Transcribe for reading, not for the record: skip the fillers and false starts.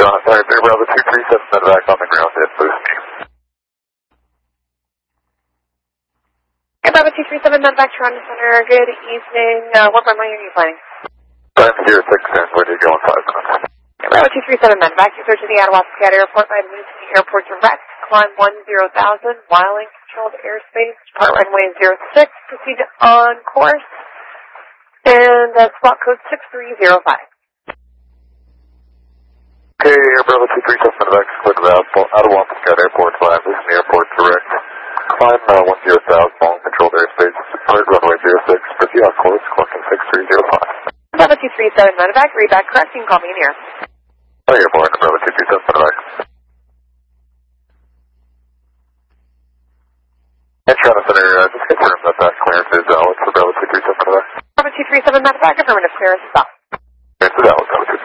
Sean, sorry, Bravo 237, medevac on the ground at boost me. Bravo 237, medevac, Toronto Center. Good evening. What runway are you flying? Time 06 and where do you go in 5 minutes? Bravo 237, medevac. You search the Attawatska Airport by Moosey Airport direct. Climb 10,000, Wyling controlled airspace. Depart runway 06. Proceed on course. And spot code 6305. Okay, Bravo 237, medevac, split it out. Attawatska Airport by Moosey Airport direct. Climb 10,000, long controlled airspace. Depart runway 06. Proceed on course, clocking 6305. Bravo 237, medevac. Read back correct. You can call me in here. Oh, you're born, Bravo 237, medevac. And Toronto Center, just confirm that that clearance is valid for Bravo 237, medevac. Bravo 237, medevac. Affirmative clearance is up. Clearance is valid, Bravo 237.